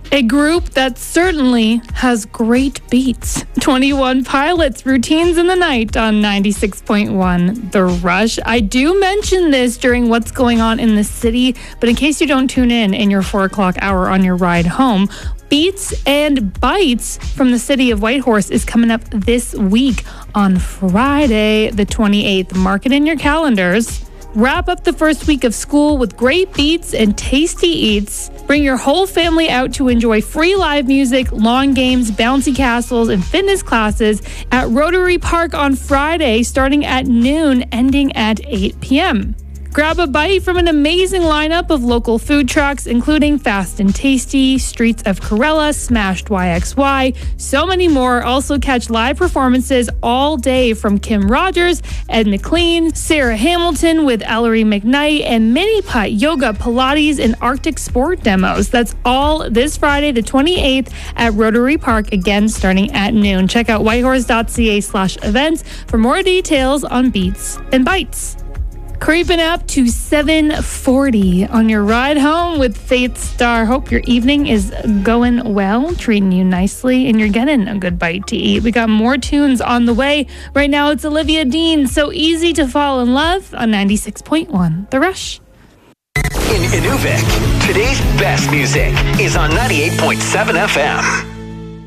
A group that certainly has great beats. 21 Pilots, Routines in the Night on 96.1 The Rush. I do mention this during what's going on in the city, but in case you don't tune in your 4 o'clock hour on your ride home, Beats and Bites from the city of Whitehorse is coming up this week on Friday, the 28th. Mark it in your calendars. Wrap up the first week of school with great beats and tasty eats. Bring your whole family out to enjoy free live music, lawn games, bouncy castles, and fitness classes at Rotary Park on Friday, starting at noon, ending at 8 p.m. Grab a bite from an amazing lineup of local food trucks, including Fast and Tasty, Streets of Corella, Smashed YXY, so many more. Also catch live performances all day from Kim Rogers, Ed McLean, Sarah Hamilton with Ellery McKnight, and Mini Putt, Yoga, Pilates, and Arctic Sport demos. That's all this Friday, the 28th at Rotary Park, again starting at noon. Check out whitehorse.ca/events for more details on Beats and Bites. Creeping up to 7:40 on your ride home with Faith Star. Hope your evening is going well, treating you nicely, and you're getting a good bite to eat. We got more tunes on the way. Right now, it's Olivia Dean, So Easy to Fall in Love on 96.1 The Rush. In Inuvik, today's best music is on 98.7 FM.